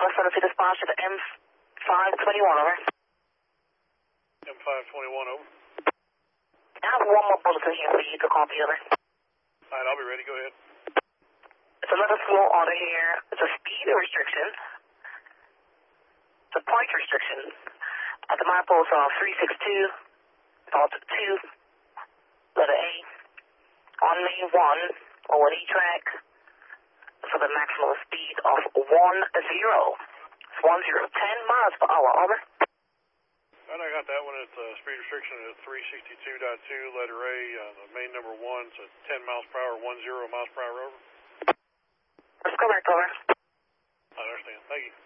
Let's send a dispatch to the M521, over. M521, over. I have one more bulletin here for you to copy, over. Alright, I'll be ready. Go ahead. It's another slow order here. It's a speed restriction. It's a point restriction. At the milepost of 362, thought 2, letter A, on lane 1, or an E-track, for the maximum speed of 10. It's 10 miles per hour, over. Alright, I got that one. It's speed restriction at 362.2, letter A, the main number 1, so 10 miles per hour, 10 miles per hour, over. That's correct, over. I understand. Thank you.